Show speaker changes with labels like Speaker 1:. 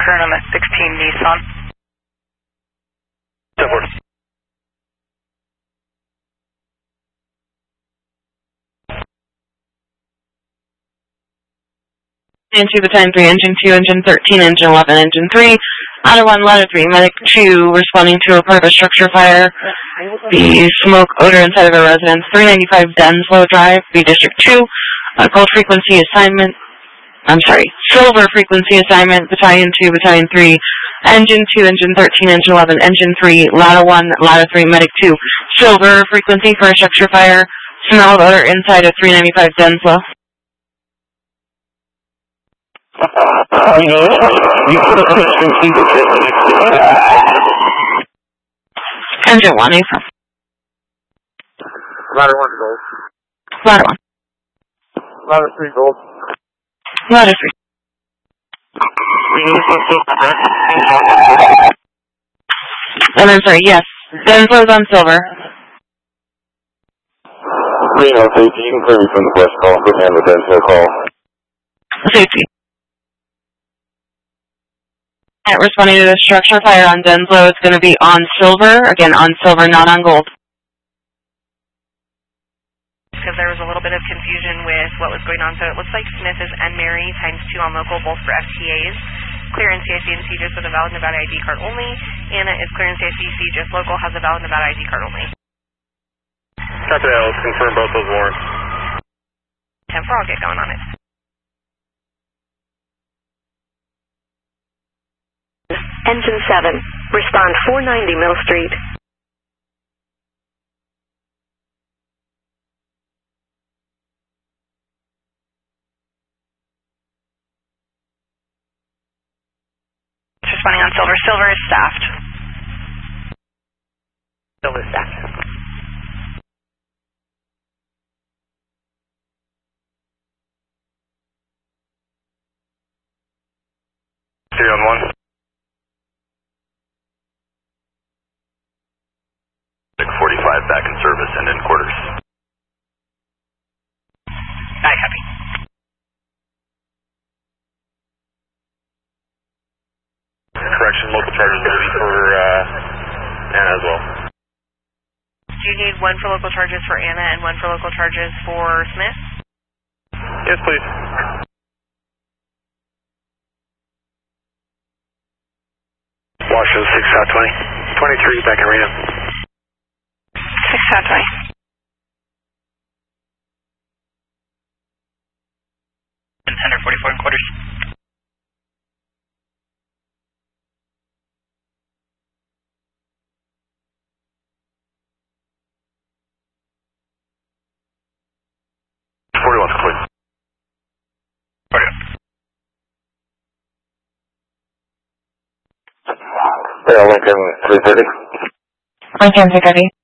Speaker 1: turn on a 16 Nissan.
Speaker 2: 10-4.
Speaker 3: Into battalion 3, engine 2, engine 13, engine 11, engine 3. Ladder 1, ladder 3, medic 2, responding to a private structure fire. The smoke odor inside of a residence, 395 Denslow Drive, B District 2. Gold frequency assignment, silver frequency assignment, battalion 2, battalion 3, engine 2, engine 13, engine 11, engine 3, ladder 1, ladder 3, medic 2. Silver frequency for a structure fire, smell of odor inside of 395 Denslow. Engine 1, April.
Speaker 2: Ladder 1, gold.
Speaker 3: Ladder 1.
Speaker 2: Ladder 3, gold.
Speaker 3: Ladder 3. And I'm sorry, yes. Denslow's on silver.
Speaker 2: Reno, safety, you can clear me from the west call. Put me on the Denslow call.
Speaker 3: Safety. Responding to the structure fire on Denslow, it's going to be on silver. Again, on silver, not on gold.
Speaker 1: Because there was a little bit of confusion with what was going on. So it looks like Smith is N. Mary ×2 on local, both for FTAs. Clear in CIC and CJIS with a valid Nevada ID card only. Anna is clear in CIC, CJIS local, has a valid Nevada ID card only.
Speaker 2: Copy that, let's confirm both those warrants.
Speaker 1: 10-4, I'll get going on it.
Speaker 4: Engine 7, respond 490 Mill Street.
Speaker 1: Responding on silver. Silver is staffed.
Speaker 4: Silver staffed.
Speaker 2: Three on 1. 645 back in service and in quarters.
Speaker 1: Aye, copy.
Speaker 2: Correction, local charges will be for Anna as well.
Speaker 1: Do you need one for local charges for Anna and one for local charges for Smith?
Speaker 2: Yes, please. Washington 6 out 20. 23 back in Reno.
Speaker 1: 6 out 20. And 144 in quarters.
Speaker 2: Yeah, Lincoln 330.
Speaker 3: Lincoln 330.